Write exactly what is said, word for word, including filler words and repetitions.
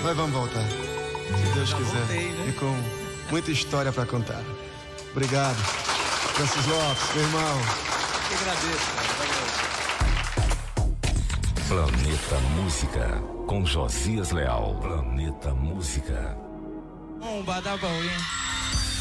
Mas vamos voltar. Se Deus Já quiser. voltei, né? E com muita história para contar. Obrigado. Francis Lopes, meu irmão. Eu que agradeço, cara. Valeu. Planeta Música, com Josias Leal. Planeta Música. Bom, dá bom, hein?